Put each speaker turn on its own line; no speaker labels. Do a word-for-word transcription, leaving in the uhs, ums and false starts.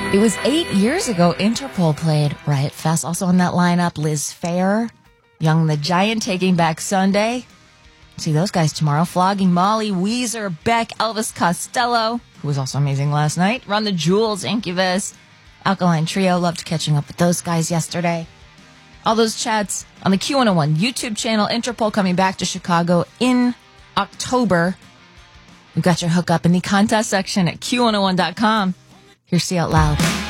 It was eight years ago Interpol played Riot Fest. Also on that lineup, Liz Phair, Young the Giant, Taking Back Sunday. See those guys tomorrow. Flogging Molly, Weezer, Beck, Elvis Costello, who was also amazing last night. Run the Jewels, Incubus, Alkaline Trio. Loved catching up with those guys yesterday. All those chats on the Q one oh one YouTube channel. Interpol coming back to Chicago in October. We've got your hookup in the contest section at Q one oh one dot com. Here's See Out Loud.